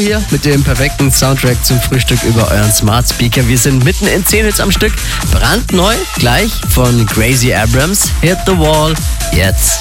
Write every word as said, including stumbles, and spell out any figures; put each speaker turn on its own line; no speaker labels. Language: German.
hier mit dem perfekten Soundtrack zum Frühstück über euren Smart Speaker. Wir sind mitten in zehn Hits am Stück. Brandneu, gleich von Gracie Abrams. Hit the Wall, jetzt.